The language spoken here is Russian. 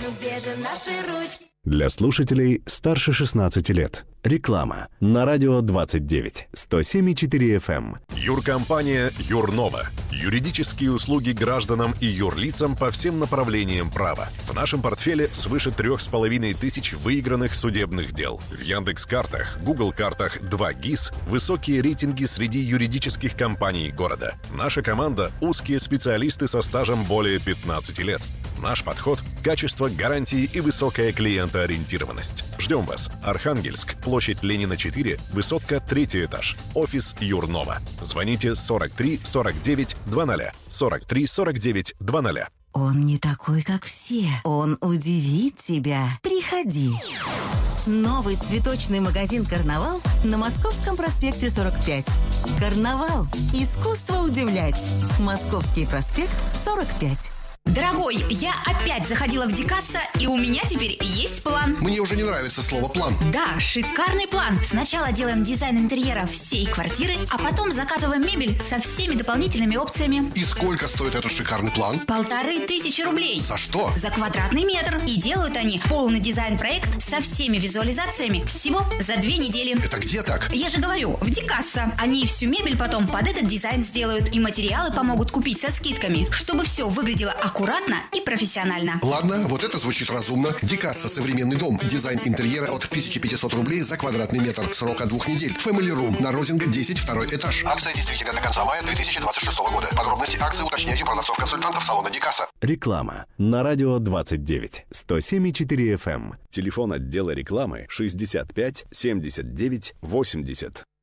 Ну где же наши ручки? Для слушателей старше 16 лет. Реклама на радио 29, 107,4 FM. Юркомпания «Юрнова». Юридические услуги гражданам и юрлицам по всем направлениям права. В нашем портфеле свыше 3500 выигранных судебных дел. В Яндекс.Картах, Google.Картах 2 ГИС высокие рейтинги среди юридических компаний города. Наша команда – узкие специалисты со стажем более 15 лет. Наш подход – качество, гарантии и высокая клиентоориентированность. Ждем вас. Архангельск, площадь Ленина, 4, высотка, 3 этаж. Офис Юрнова. Звоните 43 49 00. 43 49 00. Он не такой, как все. Он удивит тебя. Приходи. Новый цветочный магазин «Карнавал» на Московском проспекте 45. «Карнавал» – искусство удивлять. Московский проспект 45. Дорогой, я опять заходила в Дикасса, и у меня теперь есть план. Мне уже не нравится слово «план». Да, шикарный план. Сначала делаем дизайн интерьера всей квартиры, а потом заказываем мебель со всеми дополнительными опциями. И сколько стоит этот шикарный план? 1500 рублей. За что? За квадратный метр. И делают они полный дизайн-проект со всеми визуализациями всего за 2 недели. Это где так? Я же говорю, в Дикасса. Они всю мебель потом под этот дизайн сделают, и материалы помогут купить со скидками, чтобы все выглядело аккуратно и профессионально. Ладно, вот это звучит разумно. Дикасса, современный дом. Дизайн интерьера от 1500 рублей за квадратный метр. Срок от 2 недель. Family Room на Розинга 10, 2 этаж. Акция действительно до конца мая 2026 года. Подробности акции уточняйте у продавцов-консультантов салона Дикасса. Реклама на радио 29, 107,4 FM. Телефон отдела рекламы 65 79 80.